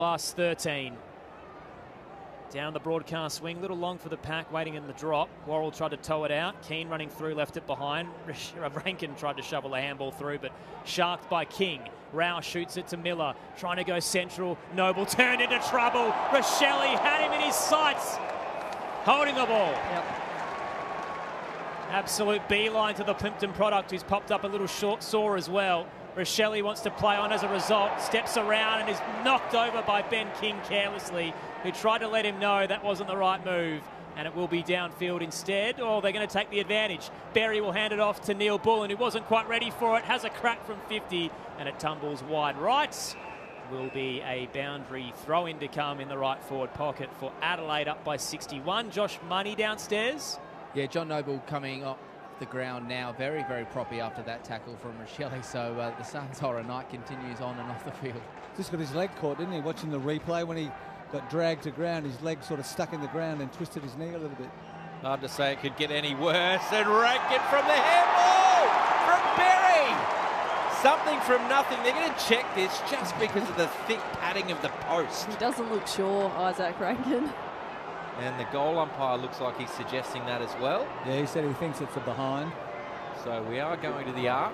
Last 13. Down the broadcast wing, little long for the pack, waiting in the drop. Worrell tried to tow it out. Keane running through, left it behind. Rankin tried to shovel a handball through, but sharked by King. Rao shoots it to Miller, trying to go central. Noble turned into trouble. Rochelle had him in his sights, holding the ball. Yep. Absolute beeline to the Plympton product, who's popped up a little short sore as well. Rochelle wants to play on as a result, steps around and is knocked over by Ben King carelessly, who tried to let him know that wasn't the right move, and it will be downfield instead. Oh, they're going to take the advantage. Berry will hand it off to Neil Bullen, who wasn't quite ready for it, has a crack from 50, and it tumbles wide right. Will be a boundary throw-in to come in the right forward pocket for Adelaide, up by 61. Josh Money downstairs. Yeah, John Noble coming up the ground now, very, very proppy after that tackle from Rochelle. So the Suns' horror night continues on and off the field. Just got his leg caught, didn't he? Watching the replay, when he got dragged to ground, his leg sort of stuck in the ground and twisted his knee a little bit. Hard to say it could get any worse. And Rankin from the handball from Berry. Something from nothing. They're going to check this just because of the thick padding of the post. He doesn't look sure, Isaac Rankin. And the goal umpire looks like he's suggesting that as well. Yeah, he said he thinks it's a behind. So we are going to the arc.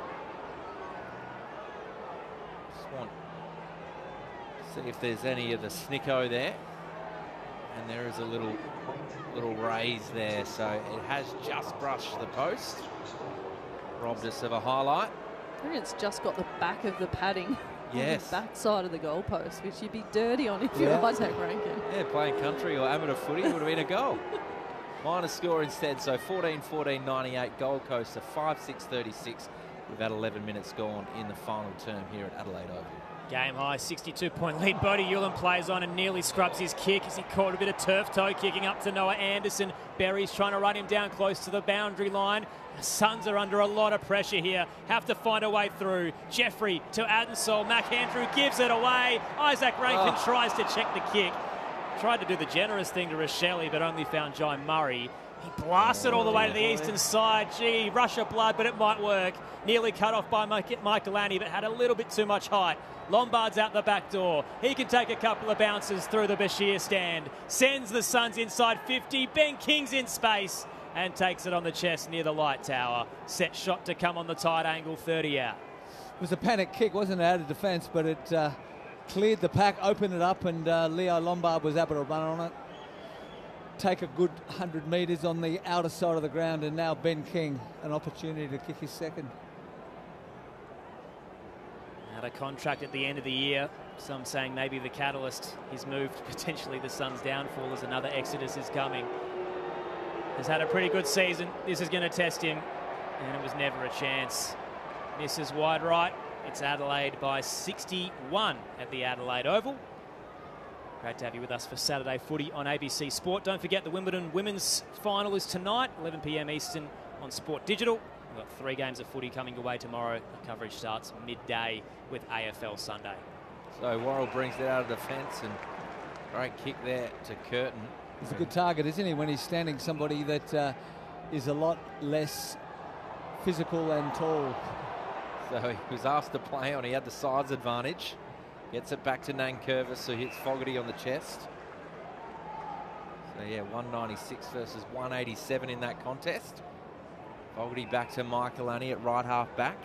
Just want to see if there's any of the snicko there. And there is a little raise there. So it has just brushed the post. Robbed us of a highlight. I think it's just got the back of the padding. Yes. On the back side of the goalpost, which you'd be dirty on if you're Isaac Rankin. Yeah, playing country or amateur footy would have been a goal. Minor score instead, so 14-14-98, Gold Coast to 5-6-36. We've had 11 minutes gone in the final term here at Adelaide Oval. Game high, 62-point lead. Bodie Ulan plays on and nearly scrubs his kick as he caught a bit of turf toe, kicking up to Noah Anderson. Berry's trying to run him down close to the boundary line. The Suns are under a lot of pressure here. Have to find a way through. Jeffrey to Adensol. McAndrew gives it away. Isaac Rankin tries to check the kick. Tried to do the generous thing to Rochelle, but only found Jai Murray. He blasted all the way to the eastern side. Gee, rush of blood, but it might work. Nearly cut off by Michael Annie, but had a little bit too much height. Lombard's out the back door. He can take a couple of bounces through the Bashir stand. Sends the Suns inside 50. Ben King's in space and takes it on the chest near the light tower. Set shot to come on the tight angle, 30 out. It was a panic kick, wasn't it, out of defence, but it cleared the pack, opened it up, and Leo Lombard was able to run on it. Take a good 100 metres on the outer side of the ground, and now Ben King, an opportunity to kick his second. Out of contract at the end of the year. Some saying maybe the catalyst is moved, potentially the Suns' downfall as another exodus is coming. Has had a pretty good season. This is going to test him, and it was never a chance. Misses wide right. It's Adelaide by 61 at the Adelaide Oval. Great to have you with us for Saturday Footy on ABC Sport. Don't forget the Wimbledon Women's Final is tonight, 11 p.m. Eastern on Sport Digital. We've got 3 games of footy coming away tomorrow. The coverage starts midday with AFL Sunday. So Worrell brings it out of defence, and great kick there to Curtin. He's a good target, isn't he, when he's standing somebody that is a lot less physical and tall. So he was asked to play on. He had the size advantage. Gets it back to Nankervis, who hits Fogarty on the chest. So yeah, 196 versus 187 in that contest. Fogarty back to Michael Annie at right half back.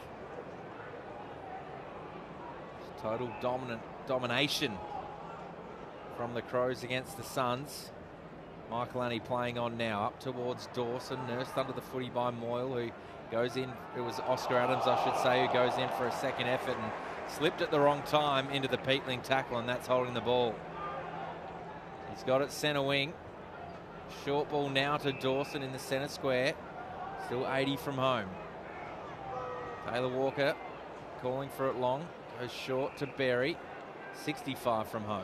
Total domination from the Crows against the Suns. Michael Annie playing on now, up towards Dawson, nursed under the footy by Moyle, who goes in. It was Oscar Adams, I should say, who goes in for a second effort and slipped at the wrong time into the Peatling tackle, and that's holding the ball. He's got it centre wing. Short ball now to Dawson in the centre square. Still 80 from home. Taylor Walker calling for it long. Goes short to Berry. 65 from home.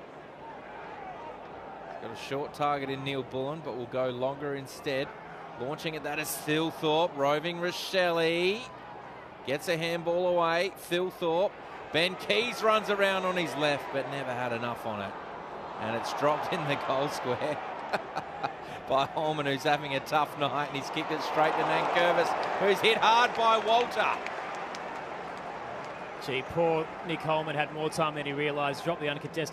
Got a short target in Neil Bullen, but will go longer instead. Launching at that is Thilthorpe. Roving Rochelle. Gets a handball away. Thilthorpe. Ben Keys runs around on his left, but never had enough on it. And it's dropped in the goal square by Holman, who's having a tough night, and he's kicked it straight to Nankervis, who's hit hard by Walter. Gee, poor Nick Holman had more time than he realised. Dropped the uncontested